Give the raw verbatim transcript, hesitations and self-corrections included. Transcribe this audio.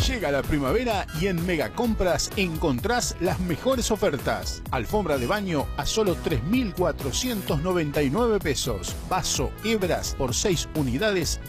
Llega la primavera y en Megacompras encontrás las mejores ofertas. Alfombra de baño a solo tres mil cuatrocientos noventa y nueve pesos. Vaso Hebras por seis unidades